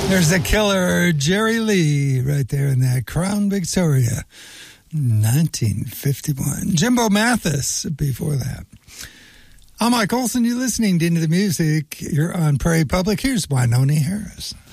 There's the killer Jerry Lee right there in that Crown Victoria, 1951. Jimbo Mathis before that. I'm Mike Olson. You're listening to Into the Music. You're on Prairie Public. Here's Wynonie Harris.